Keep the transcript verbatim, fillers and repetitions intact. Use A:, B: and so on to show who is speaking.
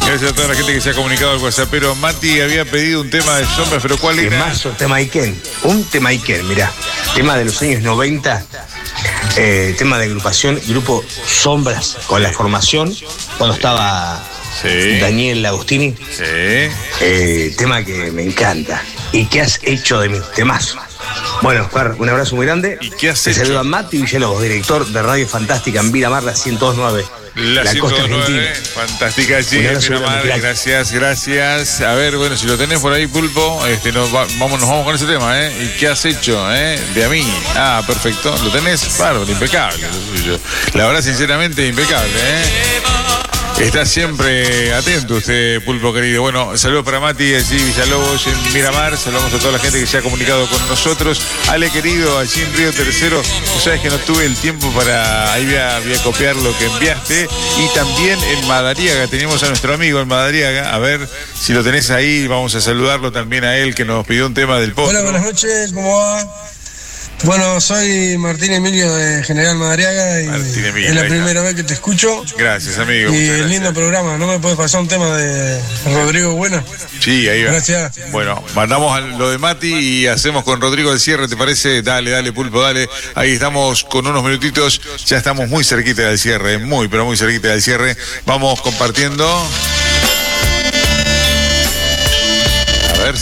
A: Gracias a toda la gente que se ha comunicado al WhatsApp. Pero Mati había pedido un tema de Sombras, pero ¿cuál era?
B: Temazo, tema Iken. Un tema Iken, mirá. Tema de los años noventa. Eh, tema de agrupación, grupo Sombras, con la formación, cuando estaba sí. Daniel Agostini.
A: Sí.
B: Eh, tema que me encanta. ¿Y qué has hecho de mí? Temazo. Bueno, Oscar, un abrazo muy grande.
A: ¿Y qué has
B: Te
A: hecho?
B: saluda Mati Villalobos, director de Radio Fantástica en Miramar, la ciento dos nueve.
A: La, la costa argentina. Fantástica, sí, Miramar, gracias, gracias. A ver, bueno, si lo tenés por ahí, Pulpo, este, nos, va, vamos, nos vamos con ese tema, ¿eh? ¿Y qué has hecho, eh? De a mí. Ah, perfecto. ¿Lo tenés? Claro, impecable. La verdad, sinceramente, impecable, ¿eh? Está siempre atento usted, Pulpo querido. Bueno, saludos para Mati, allí Villalobos, en Miramar. Saludamos a toda la gente que se ha comunicado con nosotros. Ale querido, allí en Río Tercero. Tú sabes que no tuve el tiempo para... Ahí voy a, voy a copiar lo que enviaste. Y también en Madariaga, tenemos a nuestro amigo en Madariaga. A ver si lo tenés ahí, vamos a saludarlo también a él, que nos pidió un tema del post.
C: Hola, buenas noches, ¿cómo va? Bueno, soy Martín Emilio de General Madariaga y Martín Emilio, es la primera vez que te escucho.
A: Gracias, amigo.
C: Y el lindo programa. ¿No me puedes pasar un tema de Rodrigo Bueno?
A: Sí, ahí va.
C: Gracias.
A: Bueno, mandamos lo de Mati y hacemos con Rodrigo el cierre, ¿te parece? Dale, dale, Pulpo, dale. Ahí estamos con unos minutitos. Ya estamos muy cerquita del cierre, muy, pero muy cerquita del cierre. Vamos compartiendo.